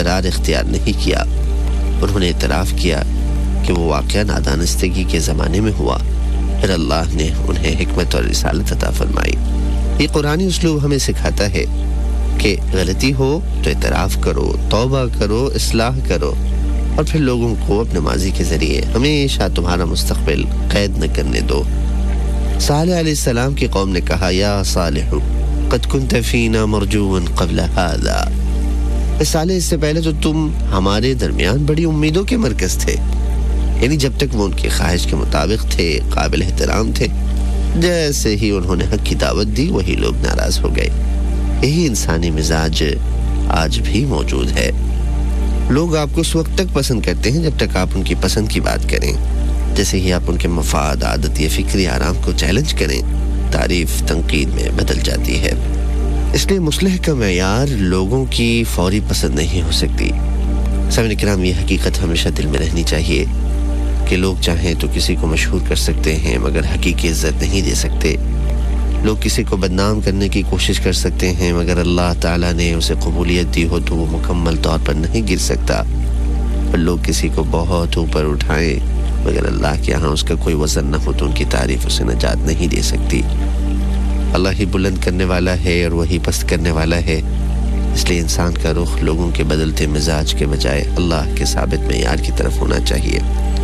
فرار اختیار نہیں کیا. انہوں نے اعتراف کیا کہ وہ واقعہ نادانستگی کے زمانے میں ہوا. پھر اللہ نے انہیں حکمت اور رسالت عطا فرمائی. یہ قرآنی اسلوب ہمیں سکھاتا ہے کہ غلطی ہو تو اعتراف کرو، توبہ کرو، اصلاح کرو، اور پھر لوگوں کو اپنے ماضی کے ذریعے ہمیشہ تمہارا مستقبل قید نہ کرنے دو. صالح علیہ السلام کی قوم نے کہا یا صالح قد كنت فینا مرجوا قبل هذا. صالح اس سے پہلے تو تم ہمارے درمیان بڑی امیدوں کے مرکز تھے. یعنی جب تک وہ ان کی خواہش کے مطابق تھے، قابل احترام تھے. جیسے ہی انہوں نے حق کی دعوت دی وہی لوگ ناراض ہو گئے. یہی انسانی مزاج آج بھی موجود ہے. لوگ آپ کو اس وقت تک پسند کرتے ہیں جب تک آپ ان کی پسند کی بات کریں. جیسے ہی آپ ان کے مفاد، عادت یا فکری آرام کو چیلنج کریں، تعریف تنقید میں بدل جاتی ہے. اس لیے مصلح کا معیار لوگوں کی فوری پسند نہیں ہو سکتی. سامعین کرام، یہ حقیقت ہمیشہ دل میں رہنی چاہیے کہ لوگ چاہیں تو کسی کو مشہور کر سکتے ہیں مگر حقیقی عزت نہیں دے سکتے. لوگ کسی کو بدنام کرنے کی کوشش کر سکتے ہیں مگر اللہ تعالیٰ نے اسے قبولیت دی ہو تو وہ مکمل طور پر نہیں گر سکتا. اور لوگ کسی کو بہت اوپر اٹھائیں مگر اللہ کے ہاں اس کا کوئی وزن نہ ہو تو ان کی تعریف اسے نجات نہیں دے سکتی. اللہ ہی بلند کرنے والا ہے اور وہی پست کرنے والا ہے. اس لیے انسان کا رخ لوگوں کے بدلتے مزاج کے بجائے اللہ کے ثابت معیار کی طرف ہونا چاہیے.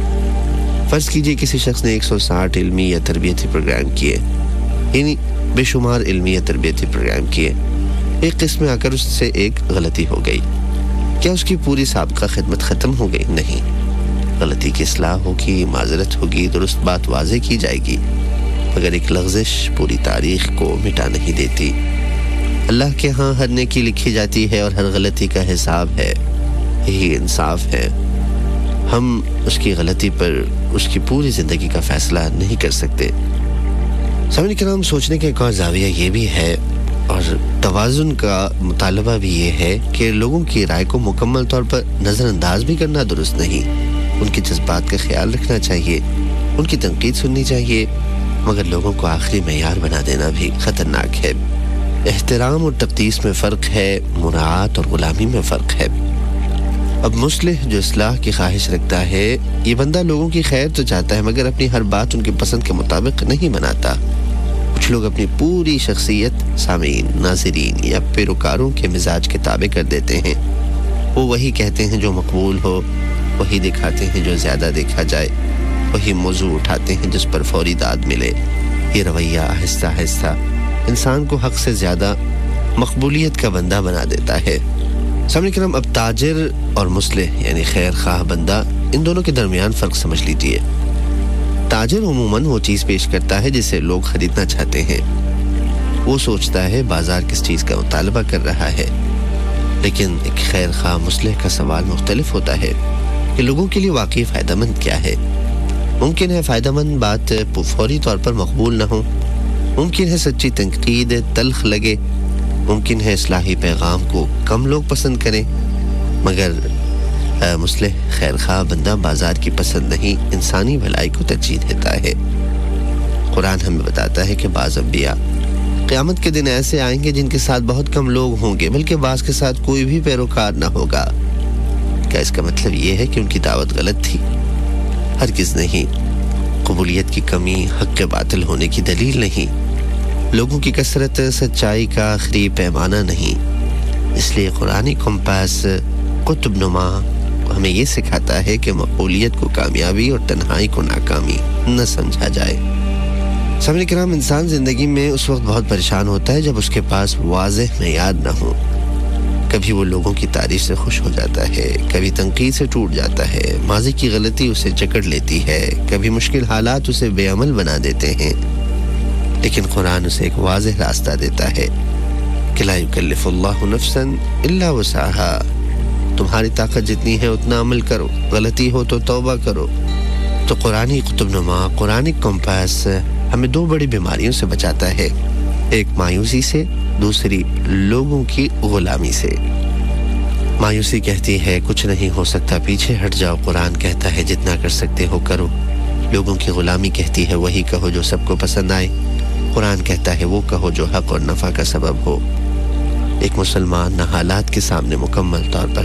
فرض کیجئے کسی شخص نے 160 علمی یا تربیتی پروگرام کیے، یعنی بے شمار علمی یا تربیتی پروگرام کیے. ایک قسم میں آ کر اس سے ایک غلطی ہو گئی. کیا اس کی پوری سابقہ خدمت ختم ہو گئی؟ نہیں. غلطی کی اصلاح ہوگی، معذرت ہوگی، درست بات واضح کی جائے گی، مگر ایک لغزش پوری تاریخ کو مٹا نہیں دیتی. اللہ کے ہاں ہر نیکی لکھی جاتی ہے اور ہر غلطی کا حساب ہے. یہی انصاف ہے. ہم اس کی غلطی پر اس کی پوری زندگی کا فیصلہ نہیں کر سکتے. سامعین کرام، سوچنے کا ایک اور زاویہ یہ بھی ہے اور توازن کا مطالبہ بھی یہ ہے کہ لوگوں کی رائے کو مکمل طور پر نظر انداز بھی کرنا درست نہیں. ان کے جذبات کا خیال رکھنا چاہیے، ان کی تنقید سننی چاہیے، مگر لوگوں کو آخری معیار بنا دینا بھی خطرناک ہے. احترام اور تقدیس میں فرق ہے، مراعات اور غلامی میں فرق ہے. اب مصلح جو اصلاح کی خواہش رکھتا ہے، یہ بندہ لوگوں کی خیر تو چاہتا ہے مگر اپنی ہر بات ان کی پسند کے مطابق نہیں بناتا. کچھ لوگ اپنی پوری شخصیت سامعین، ناظرین یا پیروکاروں کے مزاج کے تابع کر دیتے ہیں. وہ وہی کہتے ہیں جو مقبول ہو، وہی دکھاتے ہیں جو زیادہ دیکھا جائے، وہی موضوع اٹھاتے ہیں جس پر فوری داد ملے. یہ رویہ آہستہ آہستہ انسان کو حق سے زیادہ مقبولیت کا بندہ بنا دیتا ہے. سامعین کرام، اب تاجر اور مصلح یعنی خیر خواہ بندہ، ان دونوں کے درمیان فرق سمجھ لیجیے. تاجر عموماً وہ چیز پیش کرتا ہے جسے لوگ خریدنا چاہتے ہیں. وہ سوچتا ہے بازار کس چیز کا مطالبہ کر رہا ہے. لیکن ایک خیر خواہ مصلح کا سوال مختلف ہوتا ہے کہ لوگوں کے لیے واقعی فائدہ مند کیا ہے. ممکن ہے فائدہ مند بات فوری طور پر مقبول نہ ہو، ممکن ہے سچی تنقید تلخ لگے، ممکن ہے اصلاحی پیغام کو کم لوگ پسند کریں، مگر مصلح خیر خواہ بندہ بازار کی پسند نہیں، انسانی بھلائی کو ترجیح دیتا ہے. قرآن ہمیں بتاتا ہے کہ بعض انبیاء قیامت کے دن ایسے آئیں گے جن کے ساتھ بہت کم لوگ ہوں گے، بلکہ بعض کے ساتھ کوئی بھی پیروکار نہ ہوگا. کیا اس کا مطلب یہ ہے کہ ان کی دعوت غلط تھی؟ ہرگز نہیں. قبولیت کی کمی حق کے باطل ہونے کی دلیل نہیں. لوگوں کی کثرت سچائی کا آخری پیمانہ نہیں. اس لیے قرآنی کمپاس قطب نما ہمیں یہ سکھاتا ہے کہ مقبولیت کو کامیابی اور تنہائی کو ناکامی نہ سمجھا جائے. سامعین کرام، انسان زندگی میں اس وقت بہت پریشان ہوتا ہے جب اس کے پاس واضح معیار نہ ہو. کبھی وہ لوگوں کی تعریف سے خوش ہو جاتا ہے، کبھی تنقید سے ٹوٹ جاتا ہے، ماضی کی غلطی اسے جکڑ لیتی ہے، کبھی مشکل حالات اسے بے عمل بنا دیتے ہیں. لیکن قرآن اسے ایک واضح راستہ دیتا ہے کہ لا یکلف اللہ نفسا الا وسعها. تمہاری طاقت جتنی ہے اتنا عمل کرو، غلطی ہو تو توبہ کرو. تو قرآنی قطب نما، قرآنی کمپاس ہمیں دو بڑی بیماریوں سے بچاتا ہے، ایک مایوسی سے، دوسری لوگوں کی غلامی سے. مایوسی کہتی ہے کچھ نہیں ہو سکتا، پیچھے ہٹ جاؤ. قرآن کہتا ہے جتنا کر سکتے ہو کرو. لوگوں کی غلامی کہتی ہے وہی کہو جو سب کو پسند آئے. قرآن کہتا ہے وہ کہو جو حق اور نفع کا سبب ہو. ایک مسلمان نہ حالات کے سامنے مکمل طور پر